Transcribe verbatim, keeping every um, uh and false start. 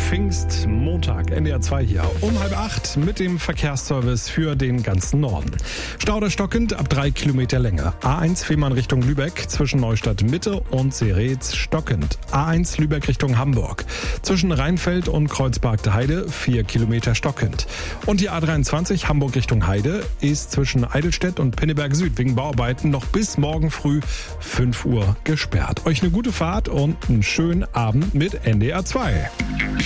Pfingstmontag, N D R zwei hier, um halb acht mit dem Verkehrsservice für den ganzen Norden. Stau oder stockend ab drei Kilometer Länge. A eins Fehmarn Richtung Lübeck zwischen Neustadt Mitte und Seretz stockend. A eins Lübeck Richtung Hamburg. Zwischen Rheinfeld und Kreuzberg Heide vier Kilometer stockend. Und die A dreiundzwanzig Hamburg Richtung Heide ist zwischen Eidelstedt und Pinneberg Süd wegen Bauarbeiten noch bis morgen früh fünf Uhr gesperrt. Euch eine gute Fahrt und einen schönen Abend mit N D R zwei.